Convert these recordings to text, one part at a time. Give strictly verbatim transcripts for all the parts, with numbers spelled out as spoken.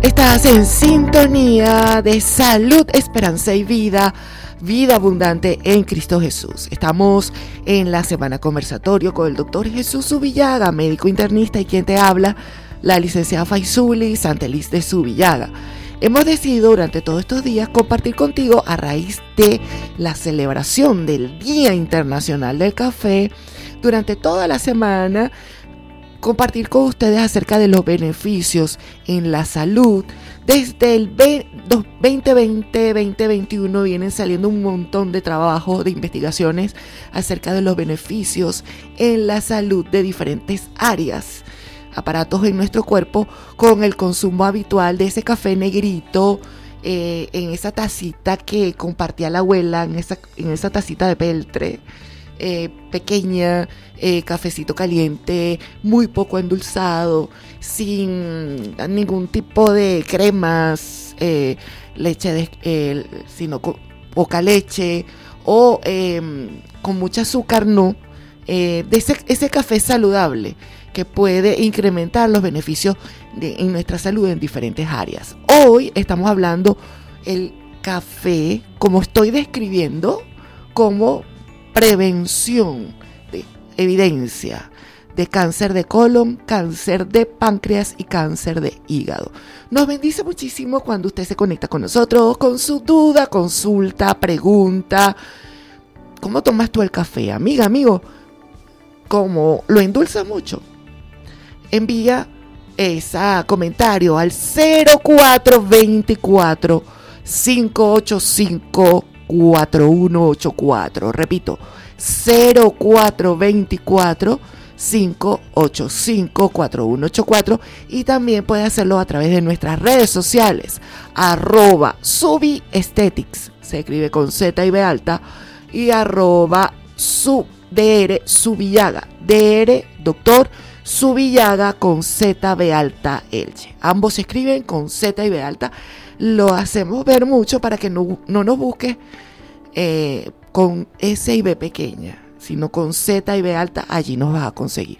Estás en sintonía de salud, esperanza y vida, vida abundante en Cristo Jesús. Estamos en la semana conversatorio con el doctor Jesús Zubillaga, médico internista, y quien te habla, la licenciada Faisuli Santeliz de Zubillaga. Hemos decidido durante todos estos días compartir contigo, a raíz de la celebración del Día Internacional del Café, durante toda la semana, compartir con ustedes acerca de los beneficios en la salud. Desde el veinte veinte, veinte veintiuno vienen saliendo un montón de trabajos, de investigaciones acerca de los beneficios en la salud de diferentes áreas, aparatos en nuestro cuerpo, con el consumo habitual de ese café negrito, eh, en esa tacita que compartía la abuela, en esa, en esa tacita de peltre, Eh, pequeña, eh, cafecito caliente, muy poco endulzado, sin ningún tipo de cremas, eh, leche de, eh, sino con poca leche o eh, con mucho azúcar, no, eh, de ese, ese café saludable que puede incrementar los beneficios de, en nuestra salud en diferentes áreas. Hoy estamos hablando el café, como estoy describiendo, como prevención de evidencia de cáncer de colon, cáncer de páncreas y cáncer de hígado. Nos bendice muchísimo cuando usted se conecta con nosotros con su duda, consulta, pregunta. ¿Cómo tomas tú el café, amiga, amigo? ¿Cómo lo endulzas mucho? Envía ese comentario al cero cuatro veinticuatro, cinco ocho cinco, cuatro uno ocho cuatro. Repito, cero cuatro veinticuatro, cinco ocho cinco, cuatro uno ocho cuatro, y también puede hacerlo a través de nuestras redes sociales, arroba subiesthetics, se escribe con Z y B alta, y arroba sub, dr Zubillaga, dr doctor Zubillaga con Z B alta Elche. Ambos se escriben con Z y B alta. Lo hacemos ver mucho para que no, no nos busques eh, con S y B pequeña, sino con Z y B alta. Allí nos vas a conseguir.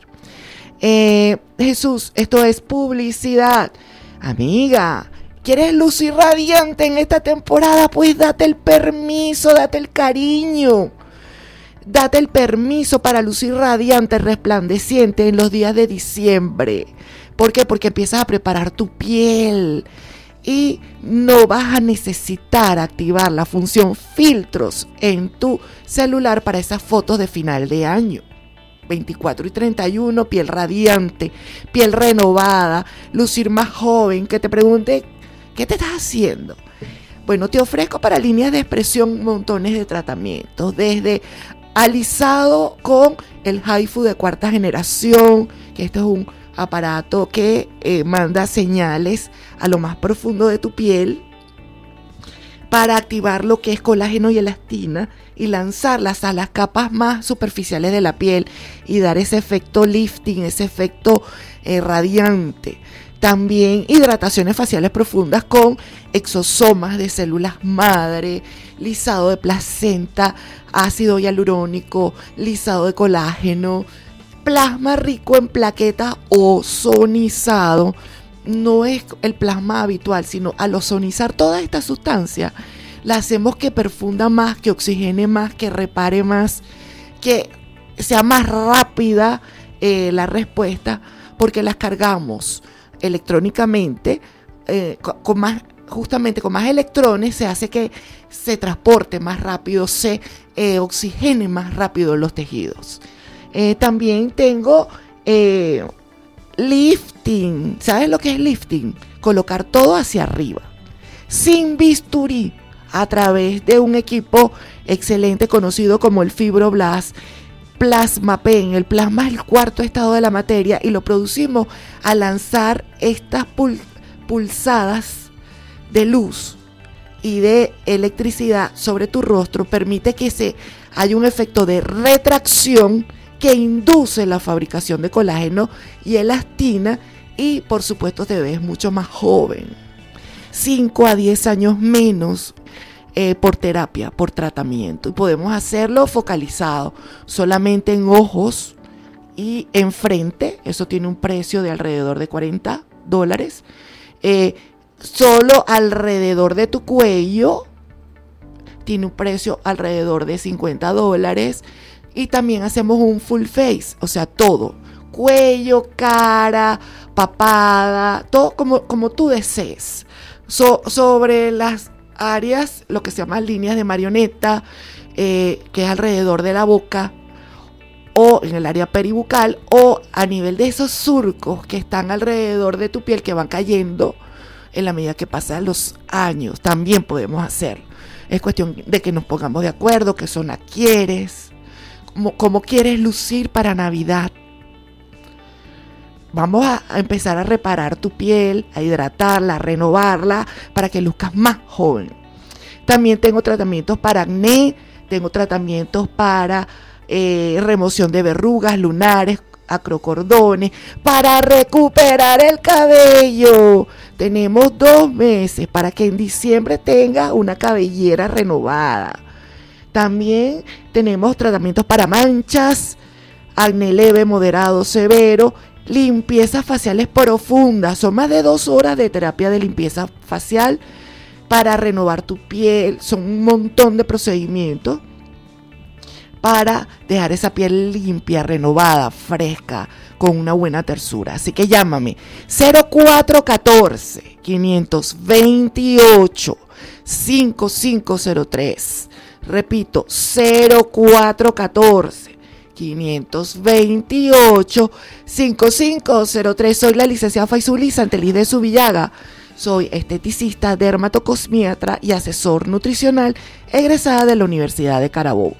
Eh, Jesús, esto es publicidad. Amiga, ¿quieres lucir radiante en esta temporada? Pues date el permiso, date el cariño. Date el permiso para lucir radiante, resplandeciente en los días de diciembre. ¿Por qué? Porque empiezas a preparar tu piel y no vas a necesitar activar la función filtros en tu celular para esas fotos de final de año. veinticuatro y treinta y uno, piel radiante, piel renovada, lucir más joven. Que te pregunte, ¿qué te estás haciendo? Bueno, te ofrezco para líneas de expresión montones de tratamientos, desde alisado con el HIFU de cuarta generación, que esto es un aparato que eh, manda señales a lo más profundo de tu piel para activar lo que es colágeno y elastina y lanzarlas a las capas más superficiales de la piel y dar ese efecto lifting, ese efecto eh, radiante. También hidrataciones faciales profundas con exosomas de células madre, lisado de placenta, ácido hialurónico, lisado de colágeno, plasma rico en plaquetas ozonizado. No es el plasma habitual, sino al ozonizar toda esta sustancia, la hacemos que perfunda más, que oxigene más, que repare más, que sea más rápida eh, la respuesta, porque las cargamos electrónicamente eh, con, con más, justamente con más electrones, se hace que se transporte más rápido, se eh, oxigene más rápido los tejidos. Eh, también tengo eh, lifting. ¿Sabes lo que es lifting? Colocar todo hacia arriba, sin bisturí, a través de un equipo excelente conocido como el Fibroblast Plasma Pen. El plasma es el cuarto estado de la materia y lo producimos al lanzar estas pul- pulsadas de luz y de electricidad sobre tu rostro. Permite que se haya un efecto de retracción que induce la fabricación de colágeno y elastina, y por supuesto te ves mucho más joven, cinco a diez años menos eh, por terapia, por tratamiento. Y podemos hacerlo focalizado solamente en ojos y en frente. Eso tiene un precio de alrededor de cuarenta dólares. Eh, solo alrededor de tu cuello. Tiene un precio alrededor de cincuenta dólares. Y también hacemos un full face, o sea, todo. Cuello, cara, papada, todo como, como tú desees. So, sobre las áreas, lo que se llama líneas de marioneta, eh, que es alrededor de la boca, o en el área peribucal, o a nivel de esos surcos que están alrededor de tu piel, que van cayendo en la medida que pasan los años, también podemos hacer. Es cuestión de que nos pongamos de acuerdo, qué zona quieres, cómo, cómo quieres lucir para Navidad. Vamos a, a empezar a reparar tu piel, a hidratarla, a renovarla para que luzcas más joven. También tengo tratamientos para acné, tengo tratamientos para eh, remoción de verrugas, lunares, acrocordones, para recuperar el cabello. Tenemos dos meses para que en diciembre tengas una cabellera renovada. También tenemos tratamientos para manchas, acné leve, moderado, severo, limpiezas faciales profundas. Son más de dos horas de terapia de limpieza facial para renovar tu piel. Son un montón de procedimientos para dejar esa piel limpia, renovada, fresca, con una buena tersura. Así que llámame cero cuatro uno cuatro, cinco dos ocho, cinco cinco cero tres. Repito, cero cuatro uno cuatro, cinco dos ocho, cinco cinco cero tres. Soy la licenciada Faizuli Santeliz de Zubillaga. Soy esteticista, dermatocosmiatra y asesor nutricional egresada de la Universidad de Carabobo.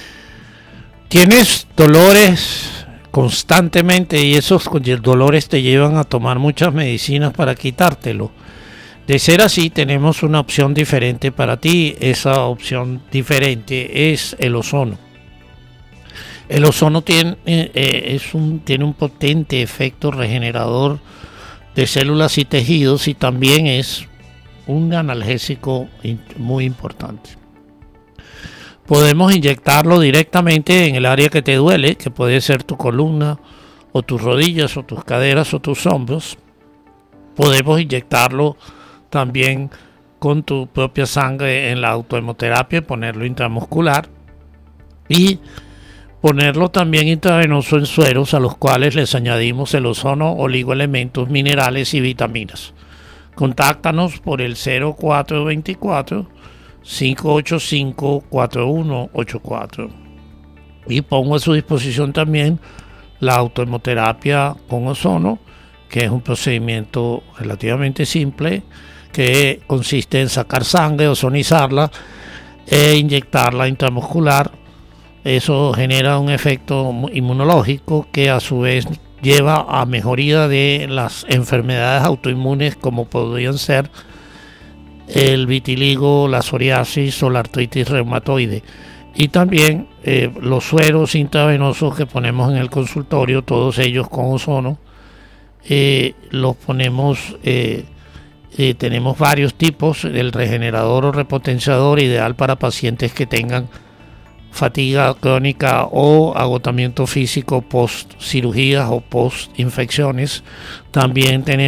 ¿Tienes dolores constantemente y esos dolores te llevan a tomar muchas medicinas para quitártelo? De ser así, tenemos una opción diferente para ti. Esa opción diferente es el ozono. El ozono tiene, eh, es un, tiene un potente efecto regenerador de células y tejidos y también es un analgésico muy importante. Podemos inyectarlo directamente en el área que te duele, que puede ser tu columna, o tus rodillas, o tus caderas, o tus hombros. Podemos inyectarlo también con tu propia sangre en la autohemoterapia, ponerlo intramuscular y ponerlo también intravenoso en sueros a los cuales les añadimos el ozono, oligoelementos, minerales y vitaminas. Contáctanos por el cero cuatro dos cuatro, cinco ocho cinco, cuatro uno ocho cuatro y pongo a su disposición también la autohemoterapia con ozono, que es un procedimiento relativamente simple que consiste en sacar sangre, ozonizarla e inyectarla intramuscular. Eso genera un efecto inmunológico que a su vez lleva a mejoría de las enfermedades autoinmunes como podrían ser el vitiligo, la psoriasis o la artritis reumatoide. Y también eh, los sueros intravenosos que ponemos en el consultorio, todos ellos con ozono, eh, los ponemos, eh, eh, tenemos varios tipos. El regenerador o repotenciador ideal para pacientes que tengan fatiga crónica o agotamiento físico post cirugías o post infecciones. También tenemos